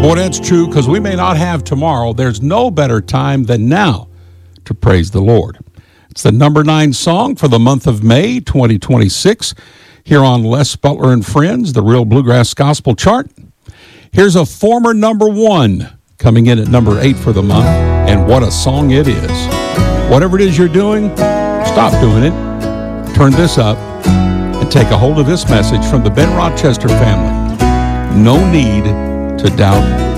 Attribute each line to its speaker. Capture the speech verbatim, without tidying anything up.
Speaker 1: Boy, that's true, because we may not have tomorrow. There's no better time than now to praise the Lord. It's the number nine song for the month of May twenty twenty-six here on Les Butler and Friends, the Real Bluegrass Gospel Chart. Here's a former number one coming in at number eight for the month, and what a song it is. Whatever it is you're doing, stop doing it, turn this up, and take a hold of this message from the Ben Rochester family. No need to doubt